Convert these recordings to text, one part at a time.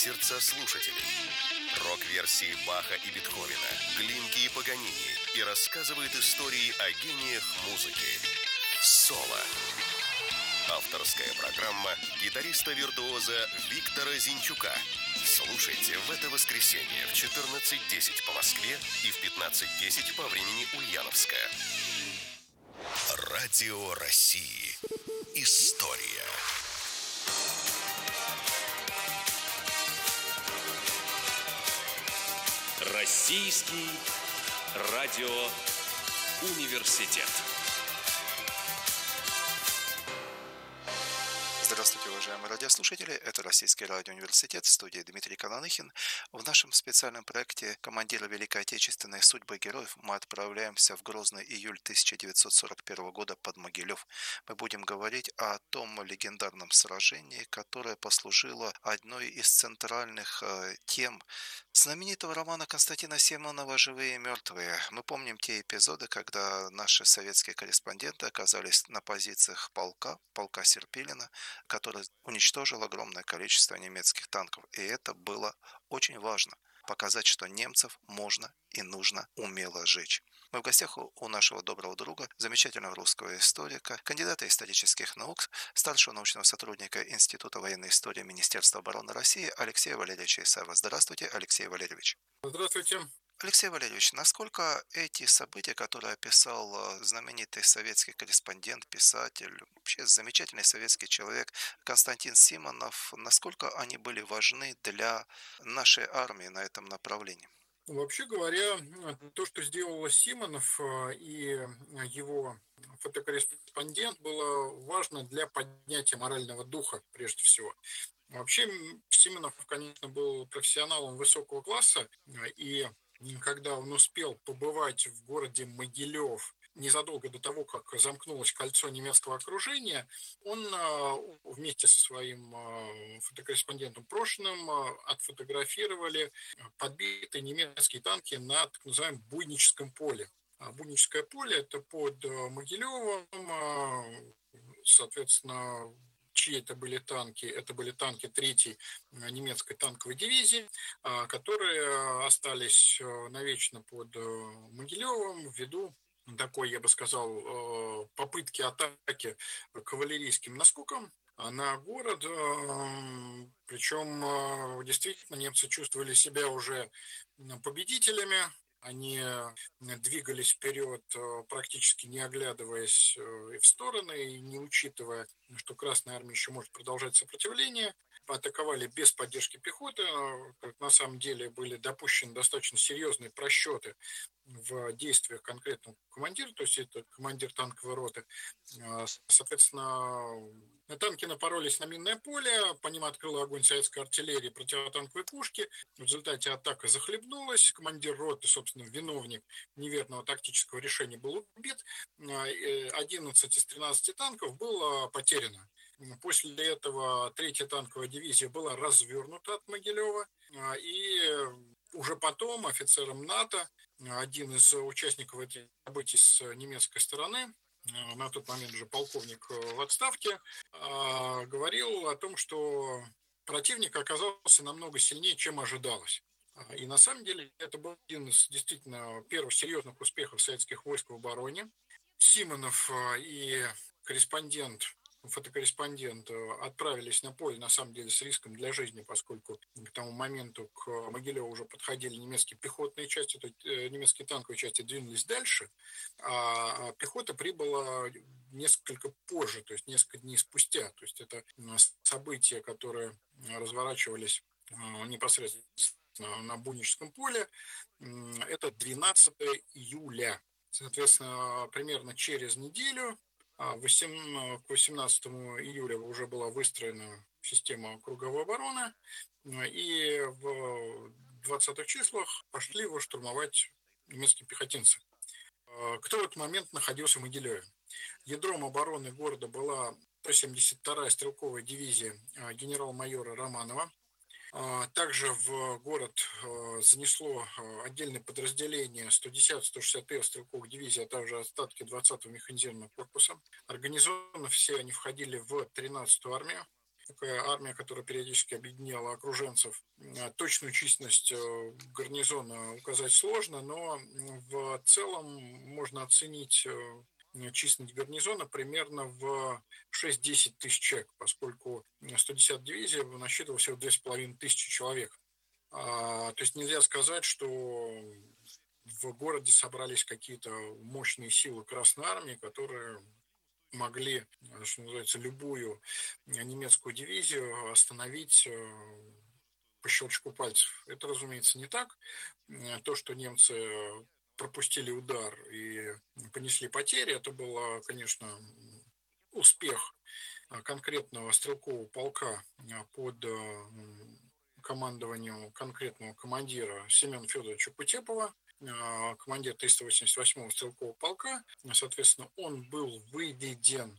сердца слушателей. Рок-версии Баха и Бетховена, Глинки и Паганини и рассказывает истории о гениях музыки. Соло. Авторская программа гитариста-виртуоза Виктора Зинчука. Слушайте в это воскресенье в 14:10 по Москве и в 15:10 по времени Ульяновска. Радио России. История. Российский радиоуниверситет. Здравствуйте, уважаемые радиослушатели. Это Российский радиоуниверситет, в студии Дмитрий Колоныхин. В нашем специальном проекте «Командиры Великой Отечественной. Судьбы героев» мы отправляемся в грозный июль 1941 года под Могилев. Мы будем говорить о том легендарном сражении, которое послужило одной из центральных тем знаменитого романа Константина Симонова «Живые и мертвые». Мы помним те эпизоды, когда наши советские корреспонденты оказались на позициях полка Серпилина, который уничтожил огромное количество немецких танков. И это было очень важно – показать, что немцев можно и нужно умело жечь. Мы в гостях у нашего доброго друга, замечательного русского историка, кандидата исторических наук, старшего научного сотрудника Института военной истории Министерства обороны России Алексея Валерьевича Исаева. Здравствуйте, Алексей Валерьевич. Здравствуйте. Алексей Валерьевич, насколько эти события, которые описал знаменитый советский корреспондент, писатель, вообще замечательный советский человек Константин Симонов, насколько они были важны для нашей армии на этом направлении? Вообще говоря, то, что сделал Симонов и его фотокорреспондент, было важно для поднятия морального духа, прежде всего. Вообще, Симонов, конечно, был профессионалом высокого класса, и когда он успел побывать в городе Могилев незадолго до того, как замкнулось кольцо немецкого окружения, он вместе со своим фотокорреспондентом Прошиным отфотографировали подбитые немецкие танки на так называемом Буйническом поле. Буйническое поле – это под Могилевом, соответственно, чьи это были танки? Это были танки 3-й немецкой танковой дивизии, которые остались навечно под Могилевым ввиду такой, я бы сказал, попытки атаки кавалерийским наскоком на город. Причем действительно немцы чувствовали себя уже победителями. Они двигались вперед, практически не оглядываясь и в стороны, и не учитывая, что Красная Армия еще может продолжать сопротивление. Атаковали без поддержки пехоты. На самом деле были допущены достаточно серьезные просчеты в действиях конкретного командира, то есть это командир танковой роты. Соответственно, танки напоролись на минное поле, по ним открыла огонь советская артиллерия, противотанковые пушки. В результате атака захлебнулась. Командир роты, собственно, виновник неверного тактического решения, был убит. 11 из 13 танков было потеряно. После этого 3-я танковая дивизия была развернута от Могилева. И уже потом офицером НАТО, один из участников этих событий с немецкой стороны, на тот момент уже полковник в отставке, говорил о том, что противник оказался намного сильнее, чем ожидалось. И на самом деле это был один из действительно первых серьезных успехов советских войск в обороне. Симонов и фотокорреспондент отправились на поле, на самом деле, с риском для жизни, поскольку к тому моменту к Могилеву уже подходили немецкие пехотные части, то есть немецкие танковые части двинулись дальше, а пехота прибыла несколько позже, то есть несколько дней спустя. То есть это события, которые разворачивались непосредственно на Буйническом поле. Это 12 июля. Соответственно, примерно через неделю, к 18 июля уже была выстроена система круговой обороны, и в 20-х числах пошли его штурмовать немецкие пехотинцы. Кто в этот момент находился в Могилеве? Ядром обороны города была 172-я стрелковая дивизия генерал-майора Романова. Также в город занесло отдельное подразделение 110-161 стрелковых дивизий, а также остатки 20-го механизированного корпуса. Организованно все они входили в 13-ю армию. такая армия, которая периодически объединяла окруженцев. Точную численность гарнизона указать сложно, но в целом можно оценить численность гарнизона примерно в 6-10 тысяч человек, поскольку 110-я дивизия насчитывала всего 2500 человек. То есть нельзя сказать, что в городе собрались какие-то мощные силы Красной Армии, которые могли, что называется, любую немецкую дивизию остановить по щелчку пальцев. Это, разумеется, не так. То, что немцы пропустили удар и понесли потери, это было, конечно, успех конкретного стрелкового полка под командованием конкретного командира Семена Федоровича Кутепова, командир 388-го стрелкового полка. Соответственно, он был выведен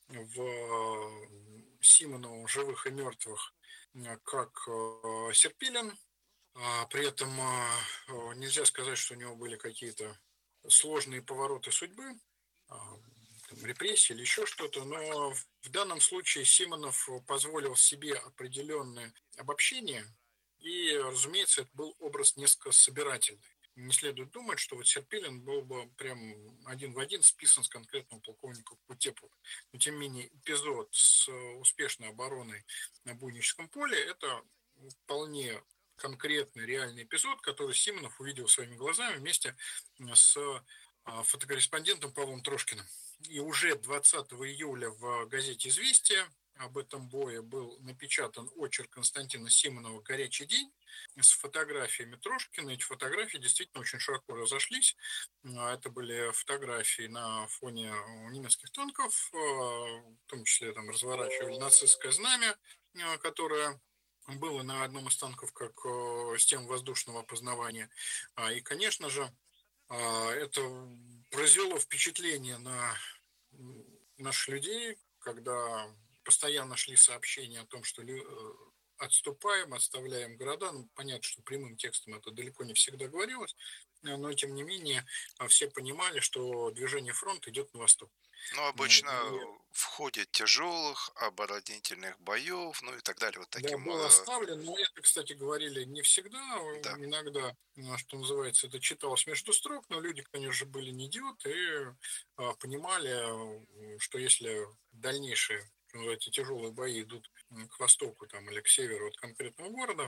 в Симоново живых и мертвых как Серпилин. При этом нельзя сказать, что у него были какие-то сложные повороты судьбы, репрессии или еще что-то, но в данном случае Симонов позволил себе определенное обобщение, и, разумеется, это был образ несколько собирательный. Не следует думать, что вот Серпилин был бы прям один в один списан с конкретного полковника Кутепова. Но, тем не менее, эпизод с успешной обороной на Буйническом поле – это вполне конкретный, реальный эпизод, который Симонов увидел своими глазами вместе с фотокорреспондентом Павлом Трошкиным. И уже 20 июля в газете «Известия» об этом бое был напечатан очерк Константина Симонова «Горячий день» с фотографиями Трошкина. Эти фотографии действительно очень широко разошлись. Это были фотографии на фоне немецких танков, в том числе там разворачивали нацистское знамя, которое было на одном из танков как система воздушного опознавания. И, конечно же, это произвело впечатление на наших людей, когда постоянно шли сообщения о том, что отступаем, отставляем города. Ну, понятно, что прямым текстом это далеко не всегда говорилось, но, тем не менее, все понимали, что движение фронта идет на восток. Но обычно в ходе тяжелых оборонительных боев, ну и так далее, вот Да, таким... был оставлен, но это, кстати, говорили не всегда, Да. иногда, что называется, это читалось между строк, но люди, конечно же, были не идиоты и понимали, что если дальнейшие, что называется, тяжелые бои идут к востоку там, или к северу от конкретного города,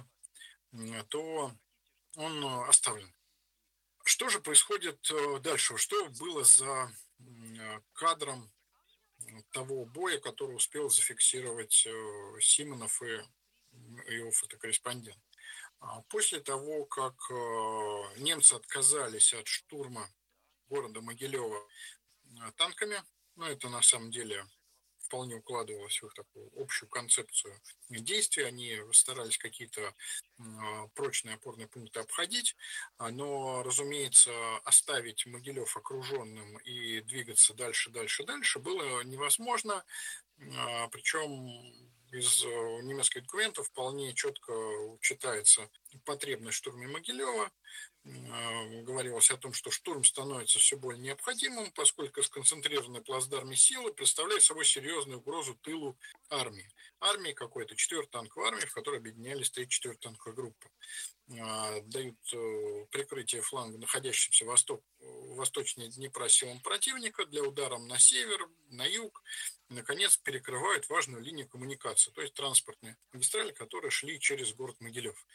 то он оставлен. Что же происходит дальше? Что было за кадром того боя, который успел зафиксировать Симонов и его фотокорреспондент? После того, как немцы отказались от штурма города Могилева танками, ну, это на самом деле вполне укладывалось в их такую общую концепцию действий. Они старались какие-то прочные опорные пункты обходить, но, разумеется, оставить Могилев окруженным и двигаться дальше было невозможно. Причем из немецких документов вполне четко читается потребность в штурме Могилева. Говорилось о том, что штурм становится все более необходимым, поскольку сконцентрированные плацдармы силы представляют собой серьезную угрозу тылу армии. Армии какой-то 4-й танковой армии, в которой объединялись 3-й, 4-й танковая группа. Дают прикрытие фланга, находящимся восточнее Днепра силам противника для удара на север, на юг. Наконец, перекрывают важную линию коммуникации, то есть транспортные магистрали, которые шли через город Могилев.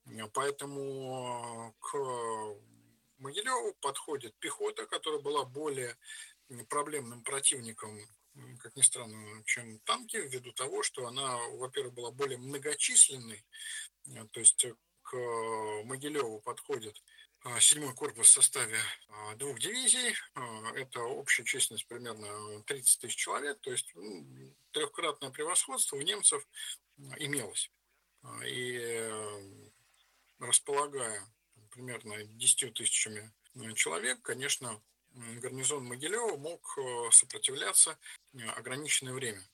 Поэтому к Могилеву подходит пехота, которая была более проблемным противником, как ни странно, чем танки, ввиду того, что она, во-первых, была более многочисленной, то есть к Могилеву подходит 7-й корпус в составе 2 дивизий. Это общая численность примерно 30 тысяч человек, то есть трехкратное превосходство у немцев имелось. И располагая примерно 10 тысячами человек, конечно, гарнизон Могилева мог сопротивляться ограниченное время.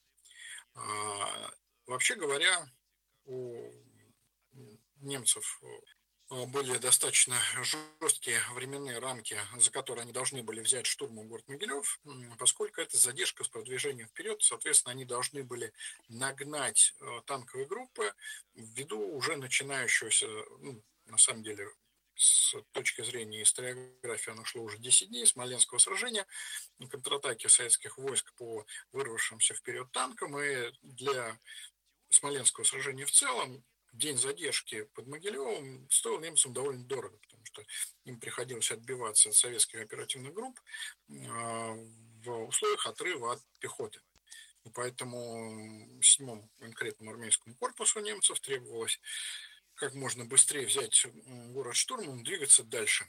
Вообще говоря, у немцев были достаточно жесткие временные рамки, за которые они должны были взять штурмом город Могилев, поскольку это задержка с продвижением вперед, соответственно, они должны были нагнать танковые группы ввиду уже начинающегося, на самом деле, с точки зрения историографии, оно шло уже 10 дней, Смоленского сражения, контратаки советских войск по вырвавшимся вперед танкам, и для Смоленского сражения в целом день задержки под Могилевым стоил немцам довольно дорого, потому что им приходилось отбиваться от советских оперативных групп в условиях отрыва от пехоты. И поэтому 7-му конкретному армейскому корпусу немцев требовалось как можно быстрее взять город штурмом, двигаться дальше.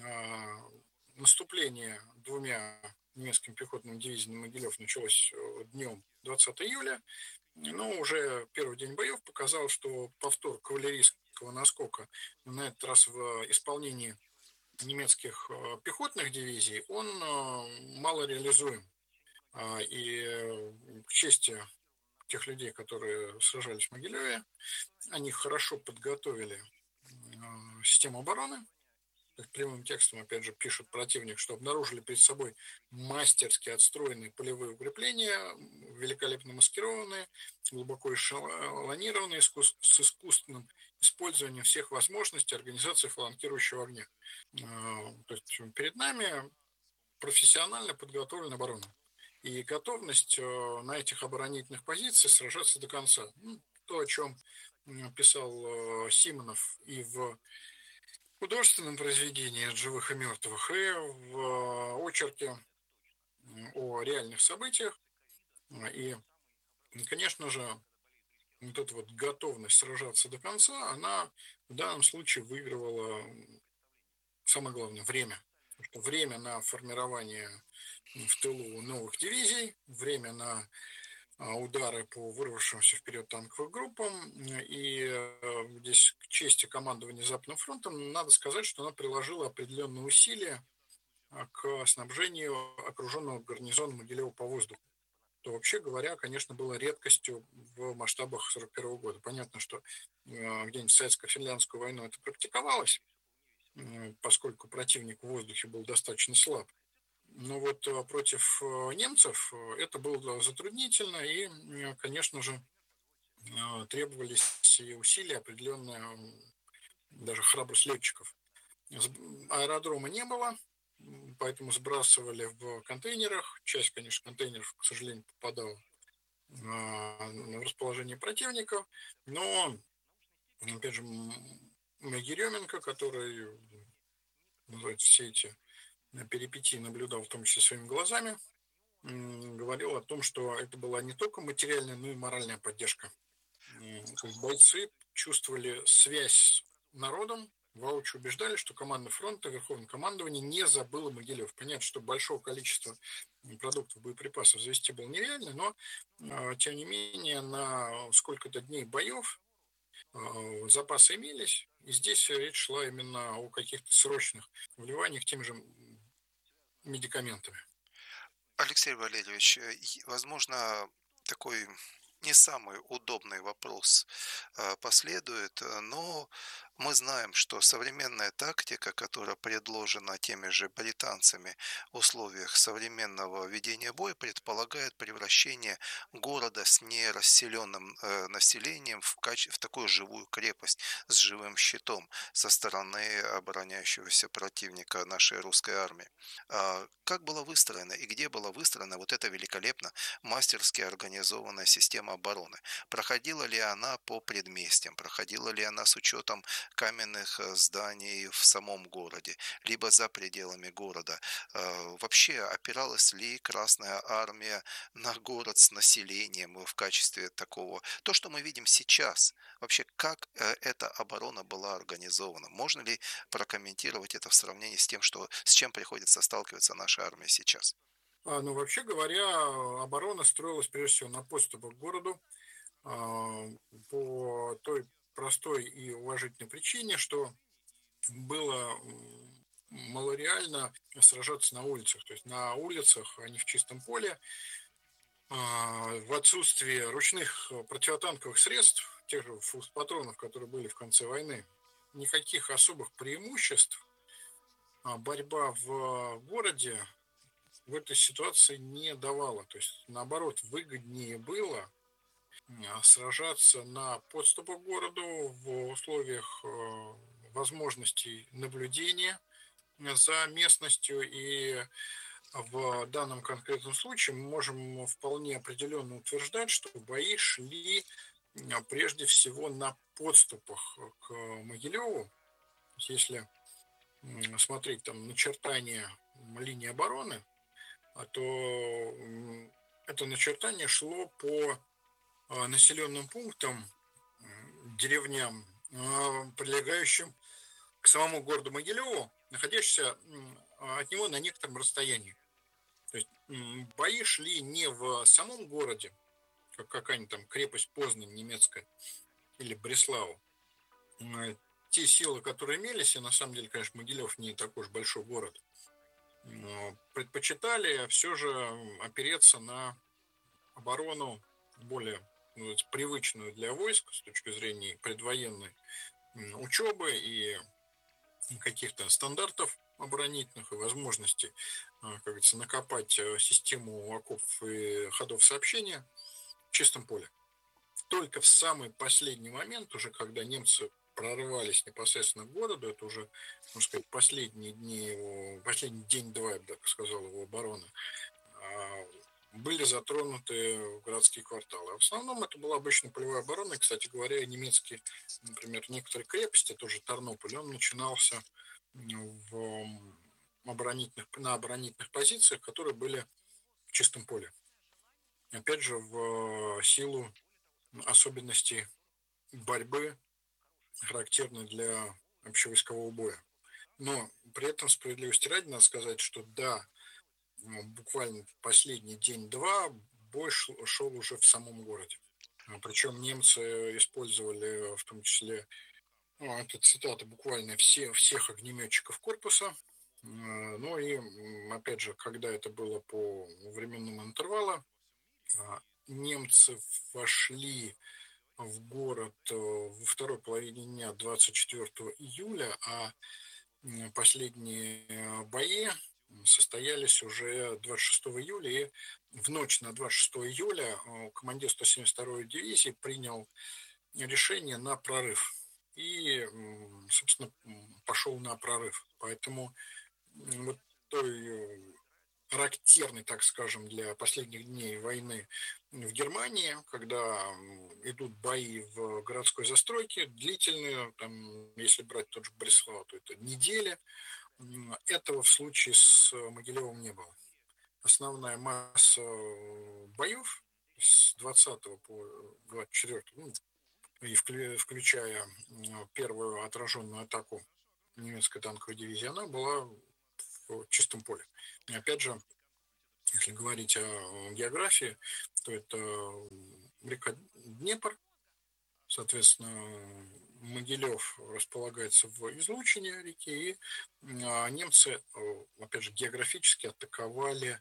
Наступление двумя немецкими пехотными дивизиями на Могилев началось днем 20 июля, но уже первый день боев показал, что повтор кавалерийского наскока, на этот раз в исполнении немецких пехотных дивизий, он мало реализуем. И к чести тех людей, которые сражались в Могилеве, они хорошо подготовили систему обороны. Прямым текстом, опять же, пишет противник, что обнаружили перед собой мастерски отстроенные полевые укрепления, великолепно маскированные, глубоко эшелонированные, с искусственным использованием всех возможностей организации фланкирующего огня. То есть перед нами профессионально подготовленная оборона. И готовность на этих оборонительных позициях сражаться до конца. То, о чем писал Симонов и в художественном произведении «От живых и мертвых», и в очерке о реальных событиях. И, конечно же, вот эта вот готовность сражаться до конца, она в данном случае выигрывала, самое главное, время. Потому что время на формирование в тылу новых дивизий, время на удары по вырвавшимся вперед танковым группам. И здесь к чести командования Западным фронтом надо сказать, что она приложила определенные усилия к снабжению окруженного гарнизона Могилева по воздуху. То, вообще говоря, конечно, было редкостью в масштабах 1941 года. Понятно, что где-нибудь в советско-финляндскую войну это практиковалось, поскольку противник в воздухе был достаточно слаб. Но вот против немцев это было затруднительно, и, конечно же, требовались и усилия определенные, даже храбрость летчиков. Аэродрома не было, поэтому сбрасывали в контейнерах. Часть, конечно, контейнеров, к сожалению, попадала на расположение противника, но, опять же, Еременко, который все эти перипетии наблюдал, в том числе своими глазами, говорил о том, что это была не только материальная, но и моральная поддержка. То есть бойцы чувствовали связь с народом, воочию убеждали, что команда фронта, Верховное командование не забыло Могилев. Понятно, что большого количества продуктов, боеприпасов завести было нереально, но, тем не менее, на сколько-то дней боев запасы имелись, и здесь речь шла именно о каких-то срочных вливаниях теми же медикаментами. Алексей Валерьевич, возможно, такой не самый удобный вопрос последует, но мы знаем, что современная тактика, которая предложена теми же британцами в условиях современного ведения боя, предполагает превращение города с нерасселенным населением в такую живую крепость с живым щитом со стороны обороняющегося противника нашей русской армии. Как была выстроена и где была выстроена вот эта великолепно мастерски организованная система обороны? Проходила ли она по предместьям? Проходила ли она с учетом каменных зданий в самом городе, либо за пределами города? Вообще опиралась ли Красная Армия на город с населением в качестве такого? То, что мы видим сейчас, вообще как эта оборона была организована? Можно ли прокомментировать это в сравнении с тем, с чем приходится сталкиваться наша армия сейчас? Ну, вообще говоря, оборона строилась прежде всего на подступах к городу по той простой и уважительной причине, что было малореально сражаться на улицах. То есть на улицах, а не в чистом поле, в отсутствие ручных противотанковых средств, тех же фугас-патронов, которые были в конце войны, никаких особых преимуществ борьба в городе в этой ситуации не давала. То есть, наоборот, выгоднее было сражаться на подступах к городу в условиях возможностей наблюдения за местностью. И в данном конкретном случае мы можем вполне определенно утверждать, что бои шли прежде всего на подступах к Могилеву. Если смотреть там начертание линии обороны, то это начертание шло по населенным пунктам, деревням, прилегающим к самому городу Могилеву, находящимся от него на некотором расстоянии. То есть бои шли не в самом городе, как какая-нибудь там крепость Познань немецкая или Бреслау. Те силы, которые имелись, и на самом деле, конечно, Могилев не такой уж большой город, предпочитали все же опереться на оборону более привычную для войск с точки зрения предвоенной учебы и каких-то стандартов оборонительных и возможностей, как говорится, накопать систему окопов и ходов сообщения в чистом поле. Только в самый последний момент, уже когда немцы прорывались непосредственно к городу, это уже, можно сказать, последние дни его, последний день-два, я бы так сказал, его обороны, были затронуты городские кварталы. А в основном это была обычная полевая оборона. И, кстати говоря, немецкие, например, некоторые крепости, тоже Тарнополь, он начинался на оборонительных позициях, которые были в чистом поле. Опять же, в силу особенностей борьбы, характерной для общевойскового боя. Но при этом, справедливости ради, надо сказать, что да, буквально последний день-два бой шел уже в самом городе. Причем немцы использовали в том числе, это цитата буквально, всех огнеметчиков корпуса. Ну и, опять же, когда это было по временному интервалу, немцы вошли в город во второй половине дня 24 июля, а последние бои состоялись уже 26 июля, и в ночь на 26 июля командир 172-й дивизии принял решение на прорыв и, собственно, пошел на прорыв. Поэтому вот той характерный, так скажем, для последних дней войны в Германии, когда идут бои в городской застройке, длительные, там, если брать тот же Бреслау, то это неделя. Этого в случае с Могилевым не было. Основная масса боев с 20 по 24, и включая первую отраженную атаку немецкой танковой дивизии, она была в чистом поле. И опять же, если говорить о географии, то это река Днепр, соответственно, Могилев располагается в излучине реки, и немцы, опять же, географически атаковали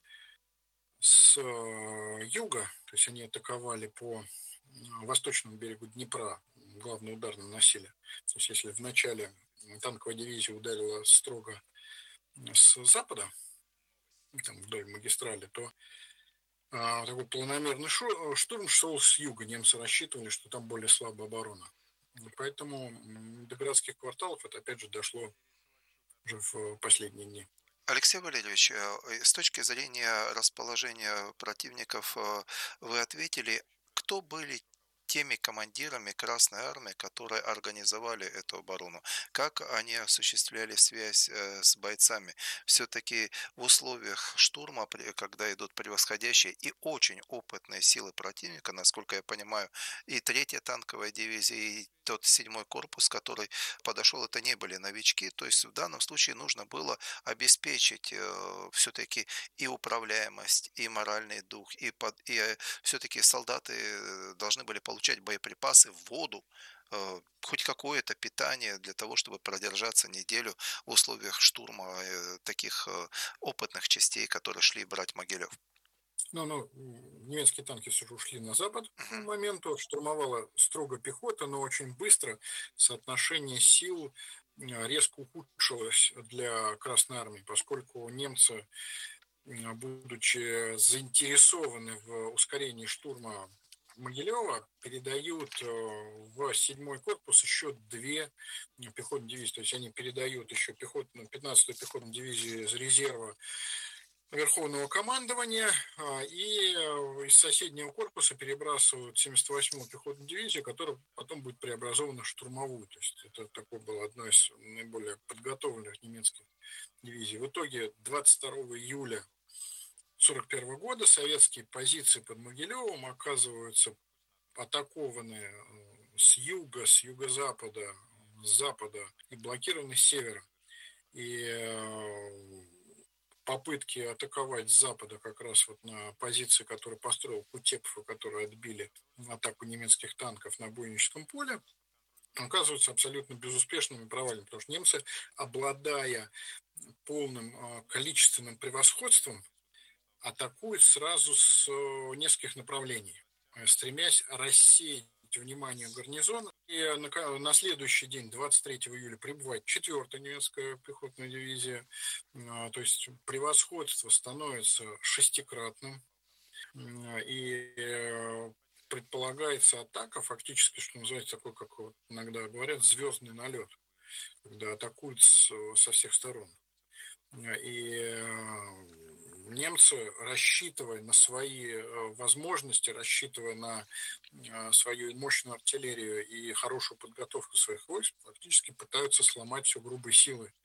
с юга, то есть они атаковали по восточному берегу Днепра, главный удар наносили. То есть если вначале танковая дивизия ударила строго с запада, там, вдоль магистрали, то такой планомерный штурм шел с юга. Немцы рассчитывали, что там более слабая оборона. Поэтому до городских кварталов это опять же дошло уже в последние дни. Алексей Валерьевич, с точки зрения расположения противников, вы ответили, кто были теми командирами Красной Армии, которые организовали эту оборону? Как они осуществляли связь с бойцами? Все-таки в условиях штурма, когда идут превосходящие и очень опытные силы противника, насколько я понимаю, и 3-я танковая дивизия, и тот 7-й корпус, который подошел, это не были новички. То есть в данном случае нужно было обеспечить все-таки и управляемость, и моральный дух, и все-таки солдаты должны были получать боеприпасы, воду, хоть какое-то питание для того, чтобы продержаться неделю в условиях штурма таких опытных частей, которые шли брать Могилев. Немецкие танки все же ушли на запад к тому Мгм. моменту, штурмовала строго пехота, но очень быстро соотношение сил резко ухудшилось для Красной Армии, поскольку немцы, будучи заинтересованы в ускорении штурма Могилева, передают в 7-й корпус еще две пехотные дивизии. То есть они передают еще 15-ю пехотную дивизию из резерва Верховного командования и из соседнего корпуса перебрасывают 78-ю пехотную дивизию, которая потом будет преобразована в штурмовую. То есть это такое было одно из наиболее подготовленных немецких дивизий. В итоге 22 июля 1941 года советские позиции под Могилевым оказываются атакованы с юга, с юго-запада, с запада и блокированы с севера. И попытки атаковать с запада как раз вот на позиции, которые построил Кутепов, и которые отбили атаку немецких танков на Буйническом поле, оказываются абсолютно безуспешными и провальными, потому что немцы, обладая полным количественным превосходством, атакуют сразу с нескольких направлений, стремясь рассеять внимание гарнизона. И на следующий день, 23 июля, прибывает 4-я немецкая пехотная дивизия. То есть превосходство становится шестикратным. И предполагается атака, фактически, что называется, такой, как вот иногда говорят, звездный налет, когда атакуют со всех сторон. И немцы, рассчитывая на свои возможности, рассчитывая на свою мощную артиллерию и хорошую подготовку своих войск, фактически пытаются сломать все грубой силой.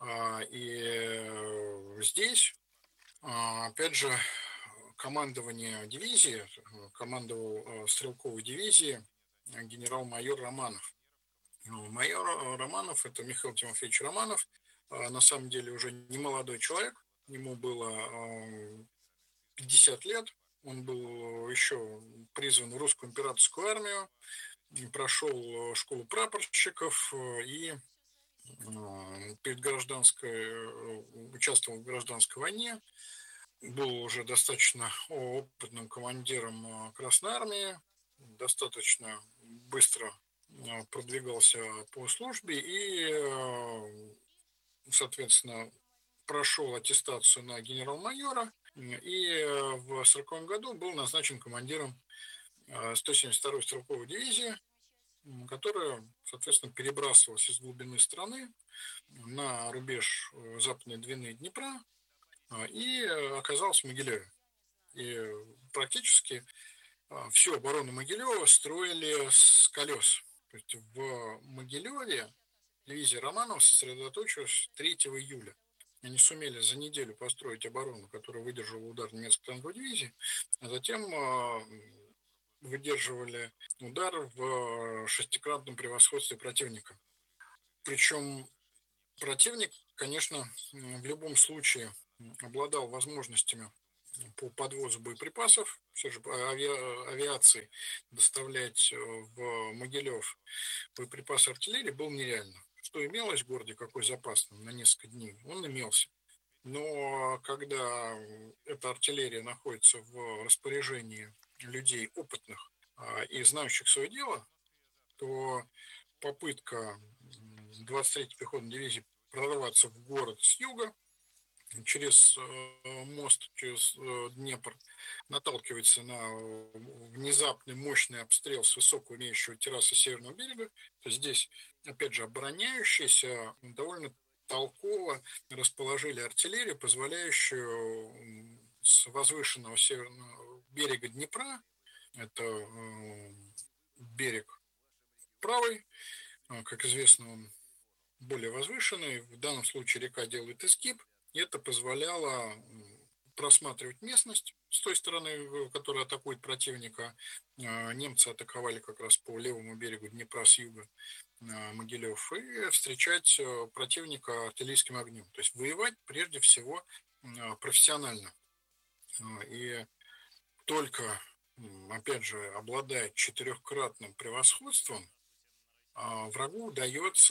И здесь, опять же, командование дивизии, командовал стрелковой дивизии генерал-майор Романов. Майор Романов – это Михаил Тимофеевич Романов, на самом деле уже не молодой человек, ему было 50 лет, он был еще призван в русскую императорскую армию, прошел школу прапорщиков и перед участвовал в гражданской войне, был уже достаточно опытным командиром Красной Армии, достаточно быстро продвигался по службе и, соответственно, прошел аттестацию на генерал-майора и в 1940 году был назначен командиром 172-й стрелковой дивизии, которая, соответственно, перебрасывалась из глубины страны на рубеж Западной Двины и Днепра и оказалась в Могилеве. И практически всю оборону Могилева строили с колес. То есть в Могилеве дивизия Романова сосредоточилась 3 июля. Они сумели за неделю построить оборону, которая выдержала удар немецкой танковой дивизии, а затем выдерживали удар в шестикратном превосходстве противника. Причем противник, конечно, в любом случае обладал возможностями по подвозу боеприпасов, все же авиации доставлять в Могилев боеприпасы артиллерии было нереально. Что имелось в городе, какой запас на несколько дней, он имелся. Но когда эта артиллерия находится в распоряжении людей опытных и знающих свое дело, то попытка 23-й пехотной дивизии прорваться в город с юга через мост, через Днепр, наталкивается на внезапный мощный обстрел с высоко имеющего террасы северного берега, то здесь, опять же, обороняющиеся довольно толково расположили артиллерию, позволяющую с возвышенного северного берега Днепра, это берег правый, как известно, он более возвышенный, в данном случае река делает изгиб, и это позволяло просматривать местность с той стороны, которая атакует противника. Немцы атаковали как раз по левому берегу Днепра с юга Могилев и встречать противника артиллерийским огнем. То есть воевать прежде всего профессионально. И только, опять же, обладая четырехкратным превосходством, врагу удается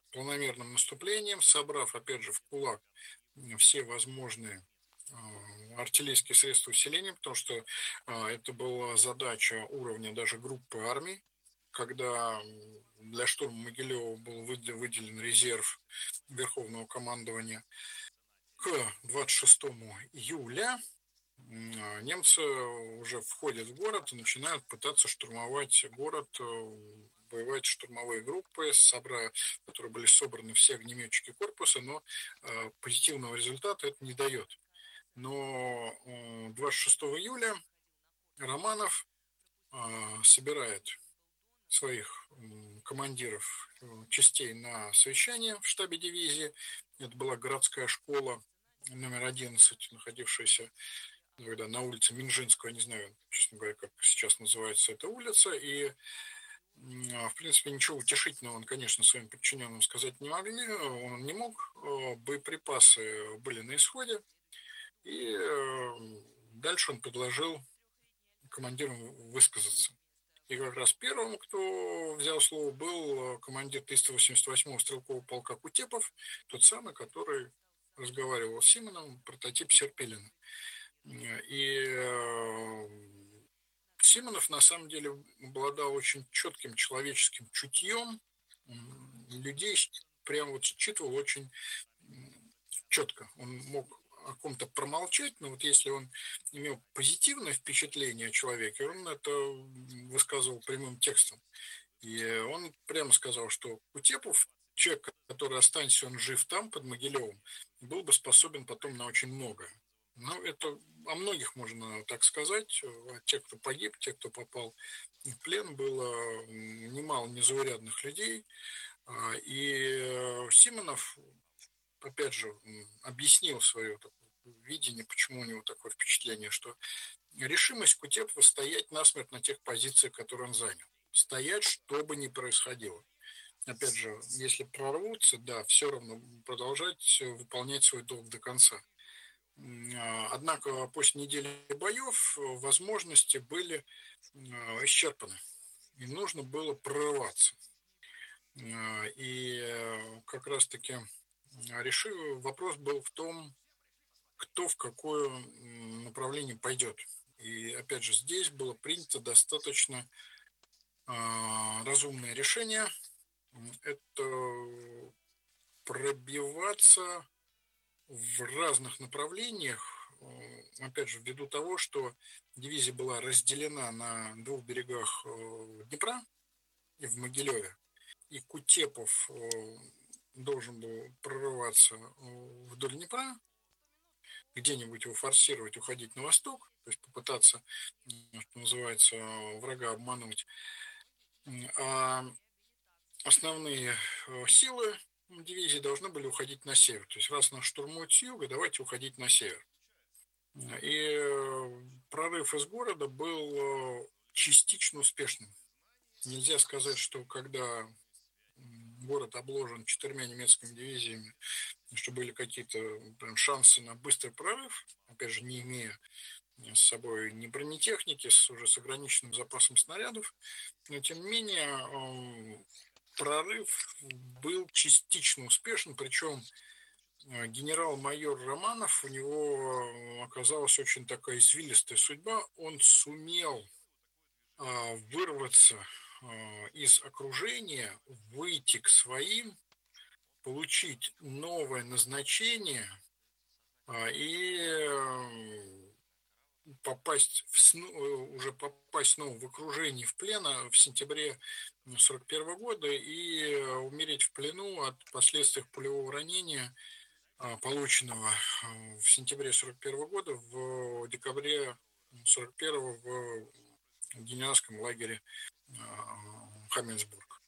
планомерным наступлением, собрав, опять же, в кулак все возможные артиллерийские средства усиления, потому что это была задача уровня даже группы армий, когда для штурма Могилева был выделен резерв Верховного командования. К 26 июля немцы уже входят в город и начинают пытаться штурмовать город, воевать штурмовые группы, которые были собраны все огнеметчики корпуса, но позитивного результата это не дает. Но 26 июля Романов собирает своих командиров частей на совещание в штабе дивизии. Это была городская школа номер 11, находившаяся на улице Минжинского, не знаю, честно говоря, как сейчас называется эта улица. И, в принципе, ничего утешительного он, конечно, своим подчиненным сказать не могли, он не мог. Боеприпасы были на исходе. И дальше он предложил командирам высказаться. И как раз первым, кто взял слово, был командир 388-го стрелкового полка Кутепов, тот самый, который разговаривал с Симоновым, прототип Серпилина. И Симонов, на самом деле, обладал очень четким человеческим чутьем, людей прямо вот считывал очень четко. Он мог о ком-то промолчать, но вот если он имел позитивное впечатление о человеке, он это высказывал прямым текстом. И он прямо сказал, что Кутепов, человек, который останется он жив там, под Могилевым, был бы способен потом на очень многое. Ну, это о многих можно так сказать. Те, кто погиб, те, кто попал в плен, было немало незаурядных людей. И Симонов, опять же, объяснил свое видение, почему у него такое впечатление, что решимость Кутепова стоять насмерть на тех позициях, которые он занял. Стоять, что бы ни происходило. Опять же, если прорвутся, да, все равно продолжать выполнять свой долг до конца. Однако после недели боев возможности были исчерпаны. И нужно было прорываться. И как раз-таки вопрос был в том, кто в какое направление пойдет. И опять же, здесь было принято достаточно разумное решение. Это пробиваться в разных направлениях, опять же, ввиду того, что дивизия была разделена на двух берегах Днепра и в Могилеве, и Кутепов должен был прорываться вдоль Днепра, где-нибудь его форсировать, уходить на восток, то есть попытаться, что называется, врага обмануть. А основные силы дивизии должны были уходить на север. То есть раз нас штурмуют с юга, давайте уходить на север. И прорыв из города был частично успешным. Нельзя сказать, что когда город обложен 4 немецкими дивизиями, что были какие-то шансы на быстрый прорыв, опять же, не имея с собой ни бронетехники, уже с ограниченным запасом снарядов, но тем не менее прорыв был частично успешен, причем генерал-майор Романов, у него оказалась очень такая извилистая судьба, он сумел вырваться из окружения, выйти к своим, получить новое назначение и попасть снова в окружение, в плен в сентябре 1941 года и умереть в плену от последствий пулевого ранения, полученного в сентябре 1941 года, в декабре 1941 в генеральском лагере Хаммельсбург.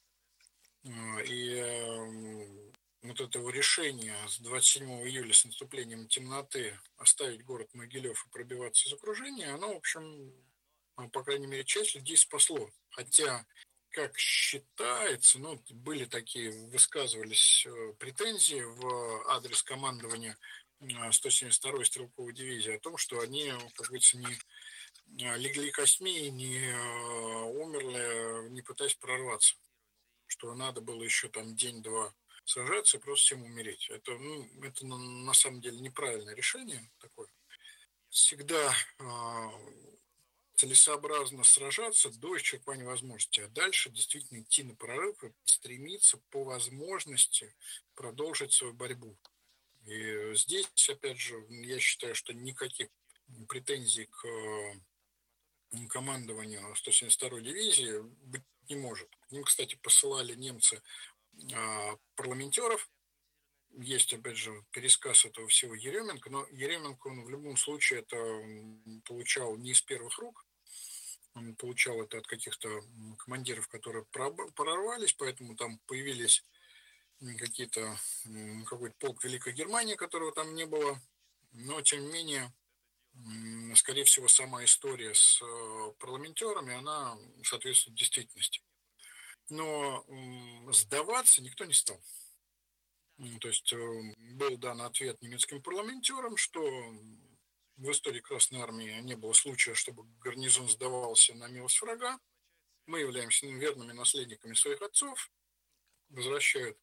И вот этого решения с 27 июля с наступлением темноты оставить город Могилев и пробиваться из окружения, оно, в общем, по крайней мере, часть людей спасло. Хотя, как считается, были такие, высказывались претензии в адрес командования 172-й стрелковой дивизии о том, что они, как говорится, не легли костьми и не умерли, не пытаясь прорваться. Что надо было еще там день-два сражаться и просто всем умереть. Это на самом деле неправильное решение такое. всегда целесообразно сражаться до исчерпания возможностей, а дальше действительно идти на прорыв и стремиться по возможности продолжить свою борьбу. И здесь, опять же, я считаю, что никаких претензий к командованию 172-й дивизии быть не может. К ним, кстати, посылали немцы парламентеров. Есть, опять же, пересказ этого всего Еременко, но Еременко, он в любом случае это получал не из первых рук, он получал это от каких-то командиров, которые прорвались, поэтому там появились какие-то, какой-то полк Великой Германии, которого там не было, но, тем не менее, скорее всего, сама история с парламентерами, она соответствует действительности. Но сдаваться никто не стал. То есть был дан ответ немецким парламентерам, что в истории Красной Армии не было случая, чтобы гарнизон сдавался на милость врага. Мы являемся верными наследниками своих отцов, возвращают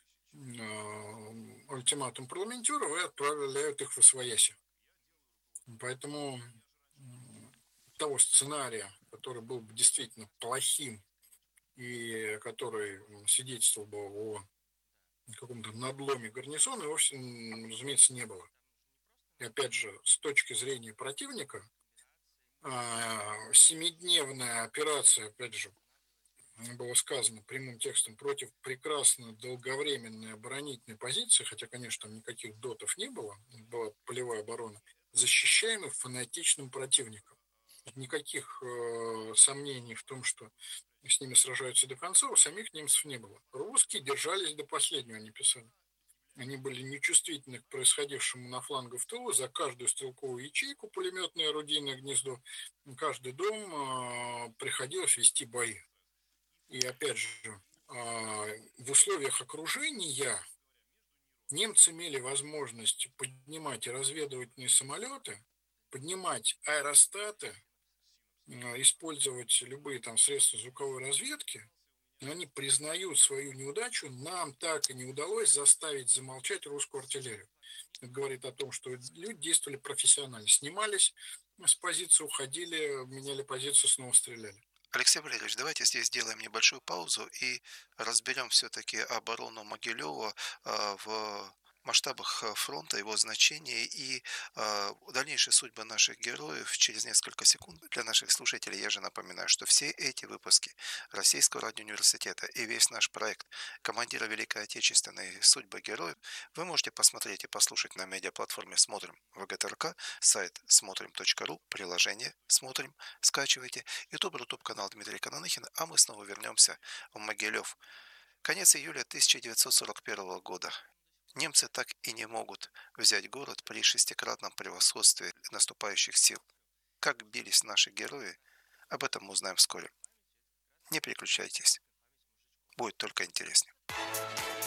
ультиматум парламентеров и отправляют их в освояси. Поэтому того сценария, который был бы действительно плохим и который свидетельствовал бы о каком-то надломе гарнизона, вовсе, разумеется, не было. И опять же, с точки зрения противника, семидневная операция, опять же, было сказано прямым текстом, против прекрасно долговременной оборонительной позиции, хотя, конечно, там никаких дотов не было, была полевая оборона, защищаемых фанатичным противником. Никаких сомнений в том, что с ними сражаются до конца, у самих немцев не было. Русские держались до последнего, они писали. Они были нечувствительны к происходившему на флангах в тылу. За каждую стрелковую ячейку, пулеметное орудийное гнездо, каждый дом приходилось вести бои. И опять же, в условиях окружения немцы имели возможность поднимать разведывательные самолеты, поднимать аэростаты, использовать любые там средства звуковой разведки, но они признают свою неудачу, нам так и не удалось заставить замолчать русскую артиллерию. Это говорит о том, что люди действовали профессионально, снимались с позиции, уходили, меняли позицию, снова стреляли. Алексей Валерьевич, давайте здесь сделаем небольшую паузу и разберем все-таки оборону Могилева в масштабах фронта, его значения и дальнейшие судьбы наших героев через несколько секунд. Для наших слушателей я же напоминаю, что все эти выпуски Российского радиоуниверситета и весь наш проект «Командира Великой Отечественной. Судьбы героев» вы можете посмотреть и послушать на медиаплатформе «Смотрим» ВГТРК, сайт смотрим.ру, приложение «Смотрим», скачивайте, YouTube канал Дмитрий Кананыхин, а мы снова вернемся в Могилев. Конец июля 1941 года. Немцы так и не могут взять город при шестикратном превосходстве наступающих сил. Как бились наши герои, об этом мы узнаем вскоре. Не переключайтесь, будет только интереснее.